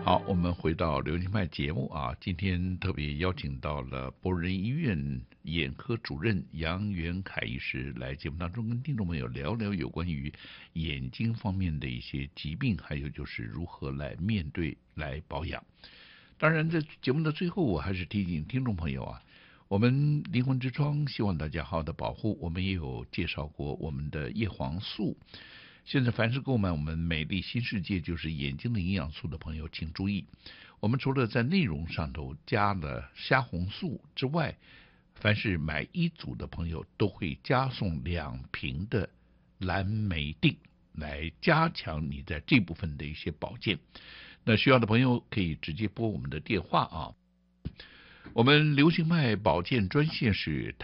好，我们回到流行派节目啊，今天特别邀请到了博仁医院眼科主任杨元凯医师来节目当中，跟听众朋友聊聊有关于眼睛方面的一些疾病，还有就是如何来面对、来保养。当然，在节目的最后，我还是提醒听众朋友啊，我们灵魂之窗希望大家好好的保护。我们也有介绍过我们的叶黄素。现在凡是购买我们美丽新世界就是眼睛的营养素的朋友，请注意，我们除了在内容上头加了虾红素之外，凡是买一组的朋友都会加送2瓶的蓝莓锭，来加强你在这部分的一些保健。那需要的朋友可以直接拨我们的电话啊，我们流行脉保健专线是